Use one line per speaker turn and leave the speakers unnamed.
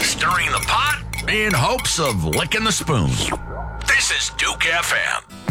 stirring the pot in hopes of licking the spoon. This is Duke FM.